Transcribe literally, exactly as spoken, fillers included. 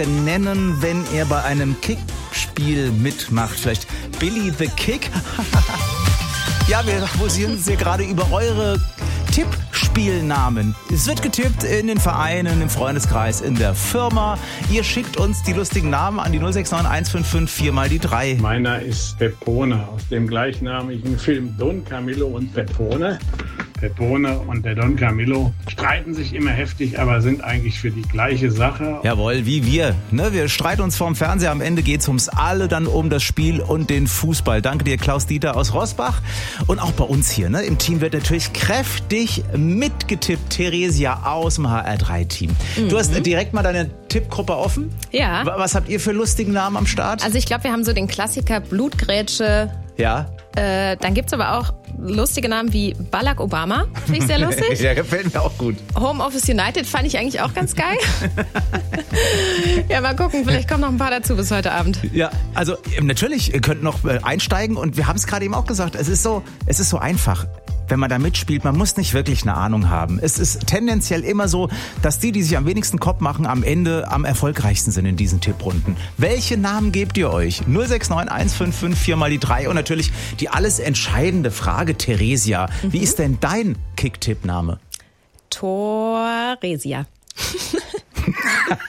denn nennen, wenn er bei einem Kickspiel mitmacht? Vielleicht Billy the Kick? Ja, wir musieren uns hier gerade über eure Tippspielnamen. Es wird getippt in den Vereinen, im Freundeskreis, in der Firma. Ihr schickt uns die lustigen Namen an die null sechs neun eins fünf fünf vier mal die drei. Meiner ist Pepone aus dem gleichnamigen Film Don Camillo und Pepone. Pepone und der Don Camillo streiten sich immer heftig, aber sind eigentlich für die gleiche Sache. Jawohl, wie wir. Ne, wir streiten uns vorm Fernseher. Am Ende geht's ums Alle, dann um das Spiel und den Fußball. Danke dir, Klaus Dieter aus Roßbach. Und auch bei uns hier, ne, im Team wird natürlich kräftig mitgetippt. Theresia aus dem H R drei Team. Mhm. Du hast direkt mal deine Tippgruppe offen. Ja. Was habt ihr für lustigen Namen am Start? Also ich glaube, wir haben so den Klassiker Blutgrätsche. Ja. Äh, dann gibt's aber auch lustige Namen wie Barack Obama. Finde ich sehr lustig. Der gefällt mir auch gut. Homeoffice United fand ich eigentlich auch ganz geil. Ja, mal gucken, vielleicht kommen noch ein paar dazu bis heute Abend. Ja, also natürlich, ihr könnt noch einsteigen und wir haben es gerade eben auch gesagt, es ist so, es ist so einfach. Wenn man da mitspielt, man muss nicht wirklich eine Ahnung haben. Es ist tendenziell immer so, dass die, die sich am wenigsten Kopf machen, am Ende am erfolgreichsten sind in diesen Tipprunden. Welche Namen gebt ihr euch? null sechs neun eins fünf fünf vier mal die drei und natürlich die alles entscheidende Frage, Theresia. Mhm. Wie ist denn dein Kick-Tipp-Name? Thoresia.